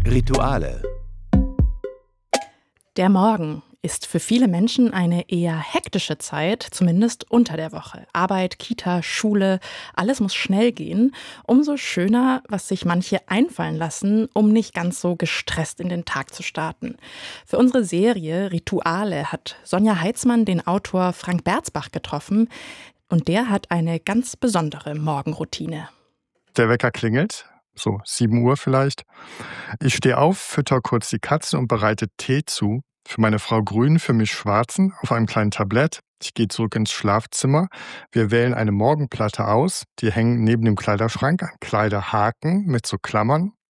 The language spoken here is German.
Rituale. Der Morgen ist für viele Menschen eine eher hektische Zeit, zumindest unter der Woche. Arbeit, Kita, Schule, alles muss schnell gehen. Umso schöner, was sich manche einfallen lassen, um nicht ganz so gestresst in den Tag zu starten. Für unsere Serie Rituale hat Sonja Heitzmann den Autor Frank Berzbach getroffen und der hat eine ganz besondere Morgenroutine. Der Wecker klingelt, so 7 Uhr vielleicht. Ich stehe auf, fütter kurz die Katze und bereite Tee zu. Für meine Frau grünen, für mich schwarzen, auf einem kleinen Tablett. Ich gehe zurück ins Schlafzimmer. Wir wählen eine Morgenplatte aus. Die hängen neben dem Kleiderschrank an Kleiderhaken mit so Klammern.